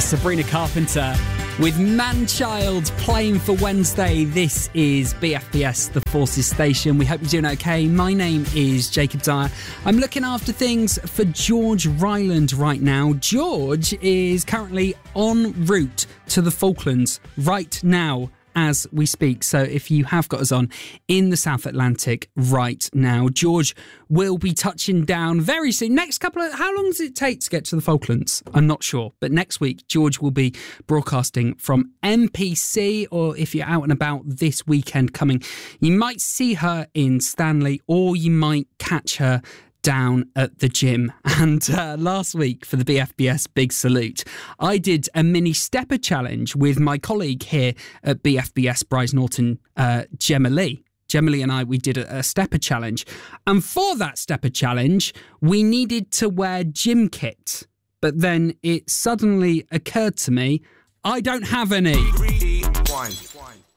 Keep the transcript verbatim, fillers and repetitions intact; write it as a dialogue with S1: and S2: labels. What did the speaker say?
S1: Sabrina Carpenter with Man-Child playing for Wednesday. This is B F B S, the Forces Station. We hope you're doing okay. My name is Jacob Dyer. I'm looking after things for George Ryland right now. George is currently en route to the Falklands right now as we speak. So if you have got us on in the South Atlantic right now, George will be touching down very soon. Next couple of... How long does it take to get to the Falklands? I'm not sure. But next week, George will be broadcasting from M P C, or if you're out and about this weekend coming, you might see her in Stanley, or you might catch her down at the gym. And uh, last week for the B F B S Big Salute, I did a mini stepper challenge with my colleague here at B F B S, Bryce Norton, uh, Gemma Lee. Gemma Lee and I, we did a, a stepper challenge. And for that stepper challenge, we needed to wear gym kit. But then it suddenly occurred to me, I don't have any.